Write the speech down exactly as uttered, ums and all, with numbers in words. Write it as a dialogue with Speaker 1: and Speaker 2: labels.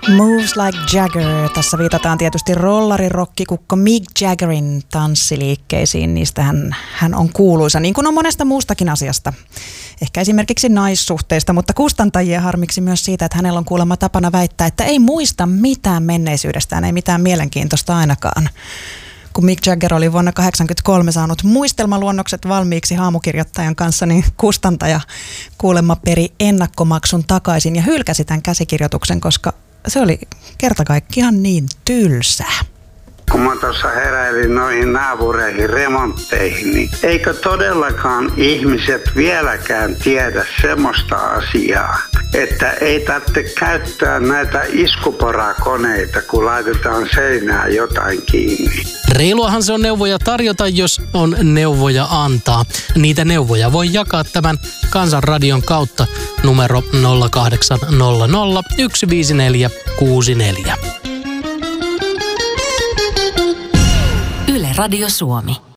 Speaker 1: Moves Like Jagger. Tässä viitataan tietysti rollarirokkikukko Mick Jaggerin tanssiliikkeisiin. Niistähän hän on kuuluisa, niin kuin on monesta muustakin asiasta. Ehkä esimerkiksi naissuhteista, mutta kustantajia harmiksi myös siitä, että hänellä on kuulemma tapana väittää, että ei muista mitään menneisyydestään, ei mitään mielenkiintoista ainakaan. Kun Mick Jagger oli vuonna tuhatyhdeksänsataakahdeksankymmentäkolme saanut muistelmaluonnokset valmiiksi haamukirjoittajan kanssa, niin kustantaja kuulemma peri ennakkomaksun takaisin ja hylkäsi tämän käsikirjoituksen, koska se oli kerta kaikkiaan niin tylsää.
Speaker 2: Kun mä tuossa heräilin noihin naapureihin remontteihin, niin eikö todellakaan ihmiset vieläkään tiedä semmoista asiaa, että ei tarvitse käyttää näitä iskuporakoneita, kun laitetaan seinään jotain kiinni.
Speaker 3: Reiluahan se on neuvoja tarjota, jos on neuvoja antaa. Niitä neuvoja voi jakaa tämän Kansanradion kautta numero nolla kahdeksan nolla nolla yksi viisi neljä kuusi neljä.
Speaker 4: Yle Radio Suomi.